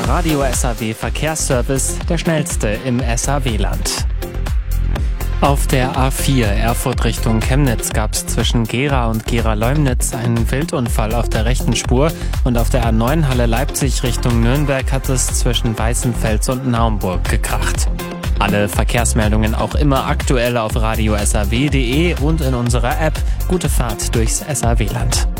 Der Radio SAW Verkehrsservice, der schnellste im SAW-Land. Auf der A4 Erfurt Richtung Chemnitz gab es zwischen Gera und Gera-Leumnitz einen Wildunfall auf der rechten Spur und auf der A9 Halle Leipzig Richtung Nürnberg hat es zwischen Weißenfels und Naumburg gekracht. Alle Verkehrsmeldungen auch immer aktuell auf radiosaw.de und in unserer App. Gute Fahrt durchs SAW-Land.